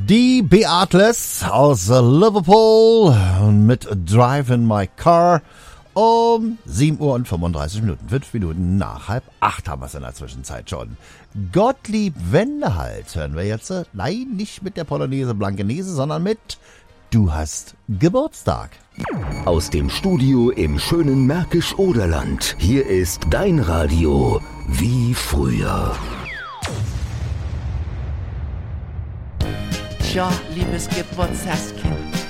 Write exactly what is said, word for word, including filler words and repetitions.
Die Beatles aus Liverpool mit Drive in My Car um sieben Uhr und fünfunddreißig Minuten. Fünf Minuten nach halb acht haben wir es in der Zwischenzeit schon. Gottlieb Wendehals hören wir jetzt. Nein, nicht mit der Polonaise Blankenese, sondern mit Du hast Geburtstag. Aus dem Studio im schönen Märkisch-Oderland. Hier ist dein Radio wie früher. Tja, liebes Geburtstagskind,